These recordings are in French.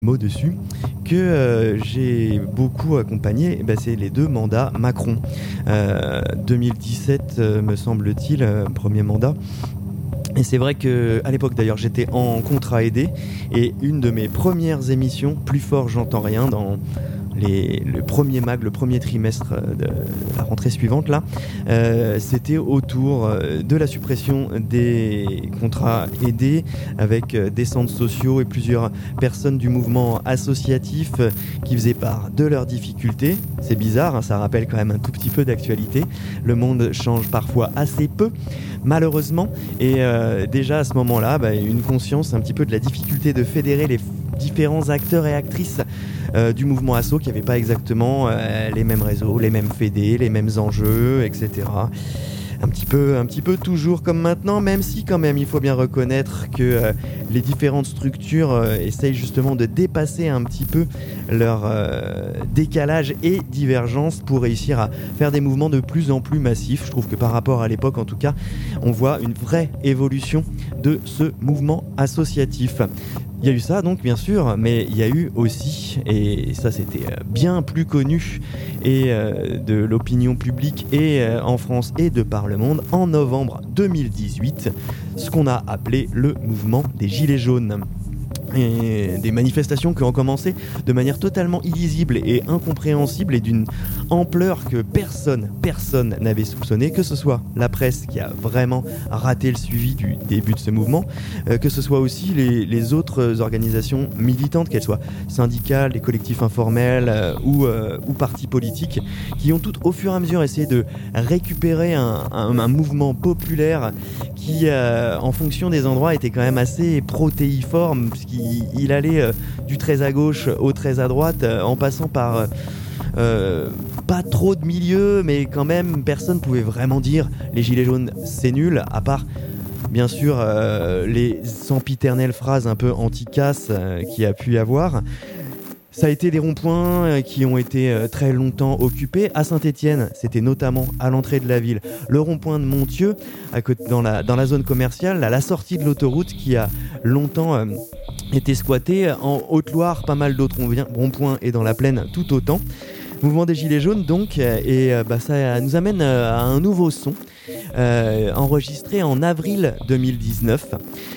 Mot dessus que j'ai beaucoup accompagné, c'est les 2 mandats Macron. 2017 me semble-t-il, premier mandat. Et c'est vrai qu'à l'époque d'ailleurs j'étais en contrat aidé et une de mes premières émissions, Plus fort j'entends rien, dans le premier MAG, le premier trimestre de la rentrée suivante là, c'était autour de la suppression des contrats aidés avec des centres sociaux et plusieurs personnes du mouvement associatif qui faisaient part de leurs difficultés. C'est bizarre, hein, ça rappelle quand même un tout petit peu d'actualité. Le monde change parfois assez peu, malheureusement, et déjà à ce moment-là, une conscience un petit peu de la difficulté de fédérer les différents acteurs et actrices du mouvement asso qui n'avaient pas exactement les mêmes réseaux, les mêmes fédés, les mêmes enjeux, etc. Un petit peu toujours comme maintenant, même si quand même il faut bien reconnaître que les différentes structures essayent justement de dépasser un petit peu leur décalage et divergence pour réussir à faire des mouvements de plus en plus massifs. Je trouve que par rapport à l'époque en tout cas, on voit une vraie évolution de ce mouvement associatif. Il y a eu ça donc bien sûr, mais il y a eu aussi, et ça c'était bien plus connu et de l'opinion publique et en France et de par le monde, en novembre 2018, ce qu'on a appelé le mouvement des Gilets jaunes. Et des manifestations qui ont commencé de manière totalement illisible et incompréhensible et d'une ampleur que personne n'avait soupçonné, que ce soit la presse qui a vraiment raté le suivi du début de ce mouvement, que ce soit aussi les autres organisations militantes, qu'elles soient syndicales, les collectifs informels ou partis politiques, qui ont toutes au fur et à mesure essayé de récupérer un mouvement populaire qui, en fonction des endroits, était quand même assez protéiforme, puisqu'il allait du très à gauche au très à droite, en passant par pas trop de milieux, mais quand même, personne ne pouvait vraiment dire les gilets jaunes, c'est nul, à part, bien sûr, les sempiternelles phrases un peu anti-casse qu'il y a pu y avoir. Ça a été des ronds-points qui ont été très longtemps occupés. À Saint-Étienne, c'était notamment à l'entrée de la ville, le rond-point de Montieu, dans la zone commerciale, à la sortie de l'autoroute qui a longtemps été squattée. En Haute-Loire, pas mal d'autres ronds-points et dans la plaine tout autant. Mouvement des Gilets jaunes donc, et ça nous amène à un nouveau son enregistré en avril 2019.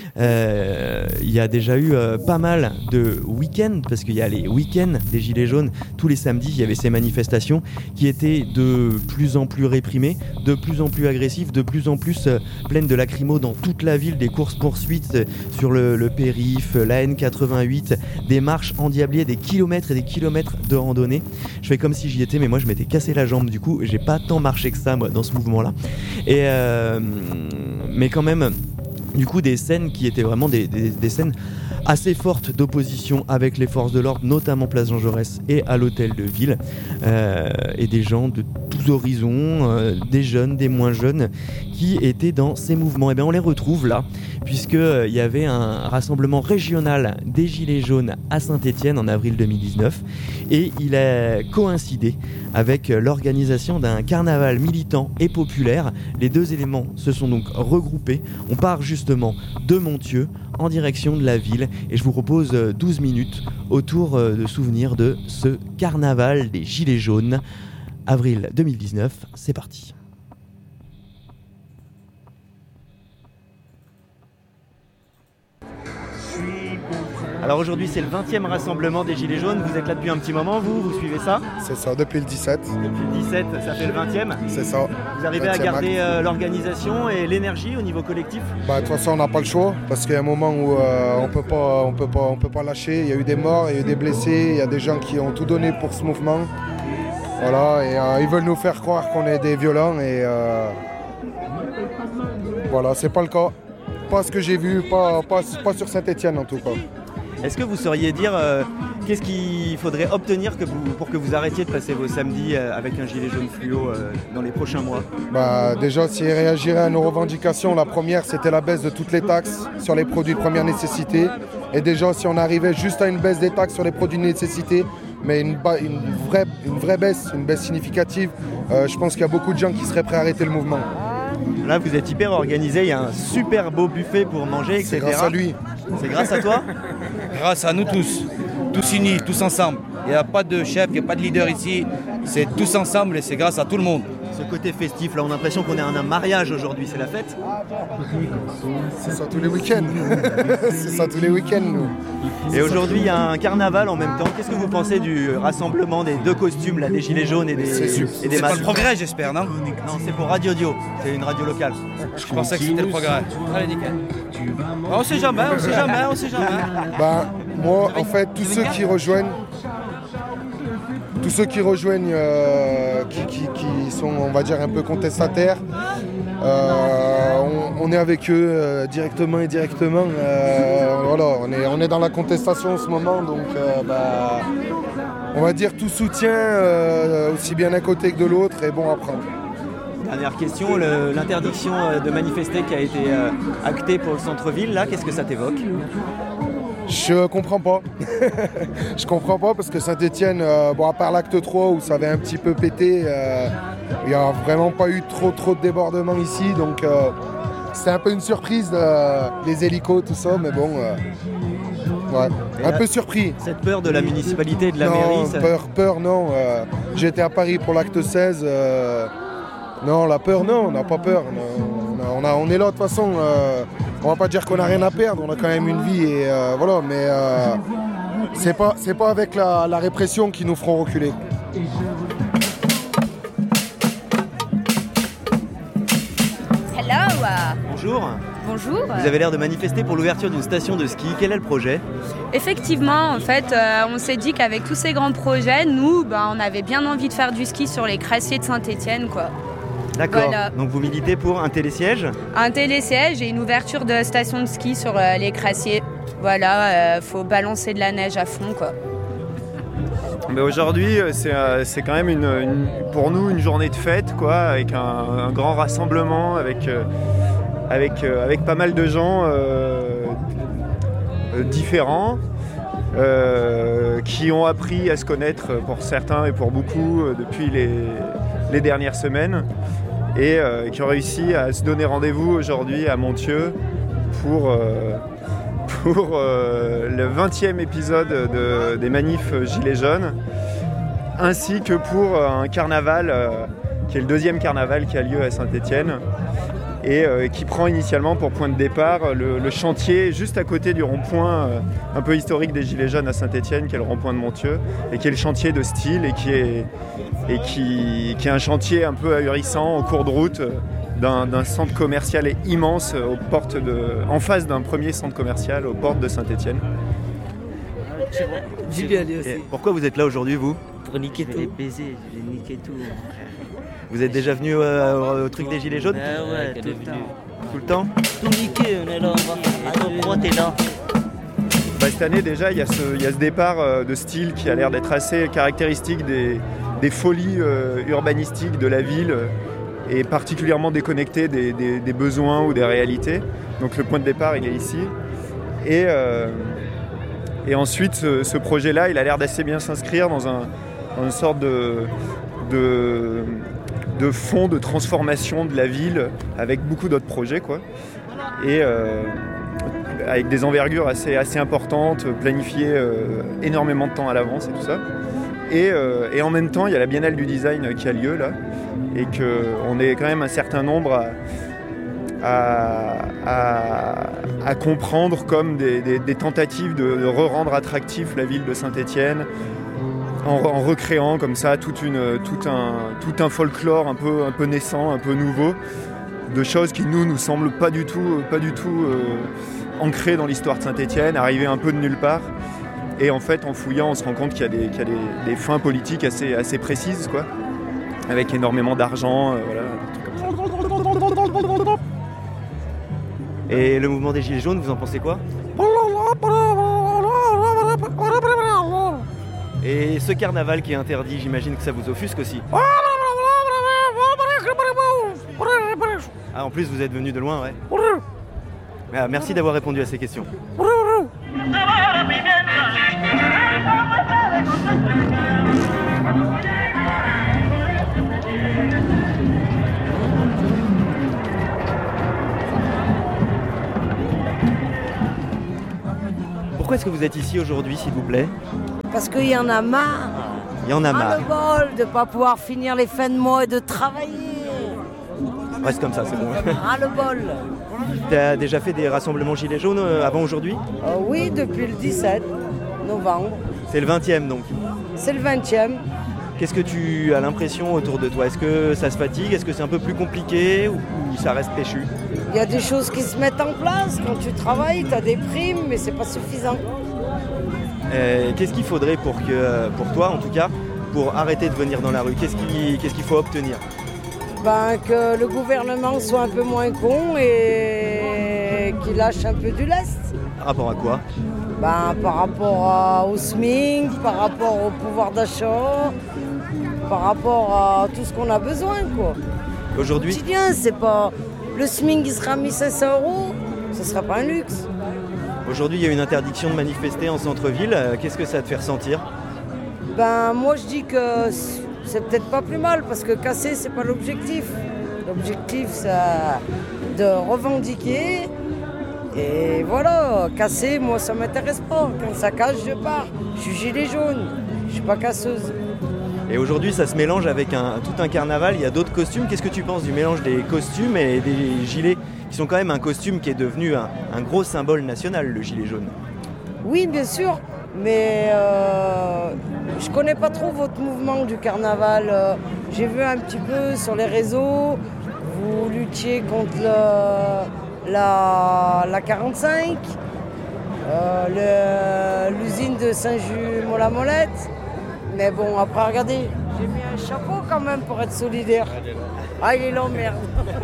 Il y a déjà eu pas mal de week-ends, parce qu'il y a les week-ends des Gilets jaunes. Tous les samedis, il y avait ces manifestations qui étaient de plus en plus réprimées, de plus en plus agressives, de plus en plus pleines de lacrymos dans toute la ville, des courses-poursuites sur le périph', la N88, des marches endiablées, des kilomètres et des kilomètres de randonnée. Je fais comme si j'y étais, mais moi je m'étais cassé la jambe, du coup j'ai pas tant marché que ça moi dans ce mouvement-là. Et mais quand même, du coup, des scènes qui étaient vraiment des scènes assez fortes d'opposition avec les forces de l'ordre, notamment place Jean Jaurès et à l'hôtel de ville, et des gens de tous horizons, des jeunes, des moins jeunes, qui étaient dans ces mouvements. Et bien on les retrouve là, puisqu'il y avait un rassemblement régional des Gilets jaunes à Saint-Étienne en avril 2019, et il a coïncidé avec l'organisation d'un carnaval militant et populaire. Les deux éléments se sont donc regroupés. On part justement de Montieu en direction de la ville, et je vous propose 12 minutes autour de souvenirs de ce carnaval des Gilets jaunes, avril 2019. C'est parti. Alors aujourd'hui c'est le 20e rassemblement des Gilets jaunes, vous êtes là depuis un petit moment, vous suivez ça? C'est ça, depuis le 17. Depuis le 17, ça fait le 20e? C'est ça. Vous arrivez à garder l'organisation et l'énergie au niveau collectif? De toute façon on n'a pas le choix, parce qu'il y a un moment où on peut pas lâcher. Il y a eu des morts, il y a eu des blessés, il y a des gens qui ont tout donné pour ce mouvement. Voilà, et ils veulent nous faire croire qu'on est des violents, et voilà, c'est pas le cas. Pas ce que j'ai vu, pas sur Saint-Étienne en tout cas. Est-ce que vous sauriez dire qu'est-ce qu'il faudrait obtenir pour que vous arrêtiez de passer vos samedis avec un gilet jaune fluo dans les prochains mois? Déjà, s'ils réagiraient à nos revendications, la première c'était la baisse de toutes les taxes sur les produits de première nécessité. Et déjà, si on arrivait juste à une baisse des taxes sur les produits de nécessité, mais une vraie baisse, une baisse significative, je pense qu'il y a beaucoup de gens qui seraient prêts à arrêter le mouvement. Là, vous êtes hyper organisé, il y a un super beau buffet pour manger, etc. C'est grâce à lui. C'est grâce à toi? Grâce à nous tous. tous unis, tous ensemble. Il n'y a pas de chef, il n'y a pas de leader ici. C'est tous ensemble et c'est grâce à tout le monde. Ce côté festif, là, on a l'impression qu'on est à un mariage aujourd'hui, c'est la fête? C'est ça tous les week-ends. C'est ça tous les week-ends, nous. Et aujourd'hui, il y a un carnaval en même temps. Qu'est-ce que vous pensez du rassemblement des deux costumes, là, des gilets jaunes et des masques? C'est pas le progrès, j'espère, non? Non, c'est pour Radio Dio, c'est une radio locale. Je pensais que c'était le progrès. Allez, nickel. On sait jamais. Bah, moi, en fait, tous ceux qui rejoignent, qui sont, on va dire, un peu contestataires, on est avec eux directement et indirectement. Voilà, on est dans la contestation en ce moment, donc on va dire tout soutien, aussi bien d'un côté que de l'autre, est bon à prendre. Dernière question, l'interdiction de manifester qui a été actée pour le centre-ville, là, qu'est-ce que ça t'évoque? Je comprends pas. Je comprends pas parce que Saint-Étienne, à part l'acte 3 où ça avait un petit peu pété, il n'y a vraiment pas eu trop de débordements ici. Donc c'était un peu une surprise, les hélicos, tout ça, mais bon, ouais, un peu surpris. Cette peur de la municipalité et de la mairie ça... Peur, non. J'étais à Paris pour l'acte 16. Non, la peur, non, on n'a pas peur. On est là de toute façon. On va pas dire qu'on n'a rien à perdre, on a quand même une vie et voilà, mais c'est pas avec la répression qui nous feront reculer. Hello. Bonjour. Bonjour. Vous avez l'air de manifester pour l'ouverture d'une station de ski. Quel est le projet? Effectivement, en fait, on s'est dit qu'avec tous ces grands projets, nous, on avait bien envie de faire du ski sur les crassiers de Saint-Étienne, quoi. D'accord, voilà. Donc vous militez pour un télésiège? Un télésiège et une ouverture de station de ski sur les crassiers. Voilà, faut balancer de la neige à fond, quoi. Mais aujourd'hui, c'est quand même pour nous une journée de fête, quoi, avec un grand rassemblement, avec pas mal de gens différents qui ont appris à se connaître pour certains et pour beaucoup depuis les dernières semaines. Et qui ont réussi à se donner rendez-vous aujourd'hui à Montieu pour le 20e épisode des manifs Gilets jaunes, ainsi que pour un carnaval qui est le deuxième carnaval qui a lieu à Saint-Étienne et qui prend initialement pour point de départ le chantier juste à côté du rond-point un peu historique des Gilets jaunes à Saint-Étienne, qui est le rond-point de Montieu, et qui est le chantier de Style et qui est un chantier un peu ahurissant au cours de route d'un centre commercial immense en face d'un premier centre commercial aux portes de Saint-Étienne. Pourquoi vous êtes là aujourd'hui, vous? Pour niquer tout. Les baiser, je vais niquer tout. Vous êtes déjà venu au truc des Gilets jaunes? Ouais, tout le temps. Tout le temps? Tout niquer, on est là, pourquoi t'es là? Cette année déjà, il y a ce départ de Style qui a l'air d'être assez caractéristique des folies urbanistiques de la ville et particulièrement déconnecté des besoins ou des réalités. Donc le point de départ, il est ici. Et ensuite, ce projet-là, il a l'air d'assez bien s'inscrire dans une sorte de fond de transformation de la ville avec beaucoup d'autres projets, quoi. Et avec des envergures assez importantes, planifiées énormément de temps à l'avance et tout ça. Et en même temps, il y a la Biennale du Design qui a lieu là, et qu'on est quand même un certain nombre à comprendre comme des tentatives de re-rendre attractif la ville de Saint-Étienne, en recréant comme ça tout un folklore un peu naissant, un peu nouveau, de choses qui nous semblent pas du tout ancrées dans l'histoire de Saint-Étienne, arrivées un peu de nulle part. Et en fait, en fouillant, on se rend compte qu'il y a des fins politiques assez précises, quoi, avec énormément d'argent, voilà, des trucs comme ça. Et le mouvement des Gilets jaunes, vous en pensez quoi? Et ce carnaval qui est interdit, j'imagine que ça vous offusque aussi. Ah, en plus, vous êtes venu de loin, ouais. Ah, merci d'avoir répondu à ces questions. Pourquoi Pourquoi est-ce que vous êtes ici aujourd'hui, s'il vous plaît? Parce qu'il y en a marre. Il y en a marre. Le bol de ne pas pouvoir finir les fins de mois et de travailler. Reste comme ça, c'est bon. Le bol. Tu as déjà fait des rassemblements gilets jaunes avant aujourd'hui? Oui, depuis le 17 novembre. C'est le 20e donc. C'est le 20e. Qu'est-ce que tu as l'impression autour de toi? Est-ce que ça se fatigue? Est-ce que c'est un peu plus compliqué ou ça reste péchu? Il y a des choses qui se mettent en place. Quand tu travailles, tu as des primes, mais c'est pas suffisant. Qu'est-ce qu'il faudrait pour toi en tout cas, pour arrêter de venir dans la rue? Qu'est-ce qu'il faut obtenir? Que le gouvernement soit un peu moins con et qu'il lâche un peu du lest. Par rapport à quoi? Par rapport au SMIC, par rapport au pouvoir d'achat, par rapport à tout ce qu'on a besoin, quoi. Aujourd'hui, au quotidien, c'est pas... Le SMIC, il sera 1 500 €, ce sera pas un luxe. Aujourd'hui, il y a une interdiction de manifester en centre-ville. Qu'est-ce que ça te fait ressentir? Moi, je dis que c'est peut-être pas plus mal, parce que casser, c'est pas l'objectif. L'objectif, c'est de revendiquer. Et voilà, casser, moi, ça m'intéresse pas. Quand ça casse, je pars. Je suis gilet jaune, je suis pas casseuse. Et aujourd'hui, ça se mélange avec tout un carnaval. Il y a d'autres costumes. Qu'est-ce que tu penses du mélange des costumes et des gilets, qui sont quand même un costume qui est devenu un gros symbole national, le gilet jaune? Oui, bien sûr, mais je connais pas trop votre mouvement du carnaval. J'ai vu un petit peu sur les réseaux, vous luttiez contre la 45, l'usine de Saint-Just-Mont-la-Molette. Mais bon, après, regardez, j'ai mis un chapeau quand même pour être solidaire. Ah, il est long, merde.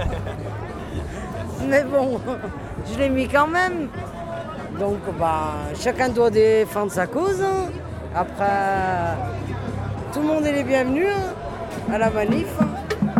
Mais bon, je l'ai mis quand même. Donc, chacun doit défendre sa cause. Après, tout le monde est les bienvenus à la manif.